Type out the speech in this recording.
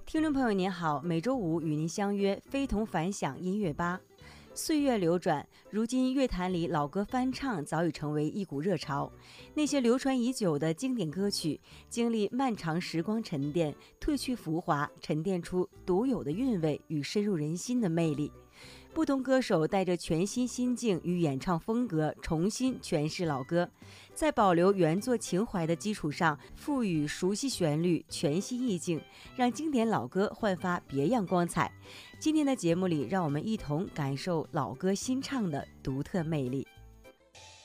听众朋友您好，每周五与您相约非同凡响音乐吧。岁月流转，如今乐坛里老歌翻唱早已成为一股热潮。那些流传已久的经典歌曲，经历漫长时光沉淀，褪去浮华，沉淀出独有的韵味与深入人心的魅力。不同歌手带着全新心境与演唱风格重新诠释老歌，在保留原作情怀的基础上，赋予熟悉旋律全新意境，让经典老歌焕发别样光彩。今天的节目里，让我们一同感受老歌新唱的独特魅力。